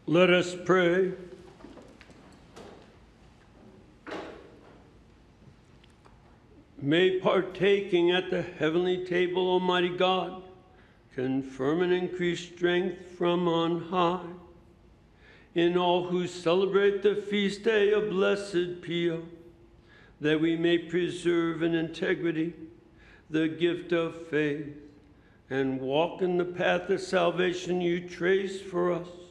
Let us pray. May partaking at the heavenly table, Almighty God, confirm and increase strength from on high in all who celebrate the feast day of Blessed Pio, that we may preserve in integrity the gift of faith and walk in the path of salvation you trace for us.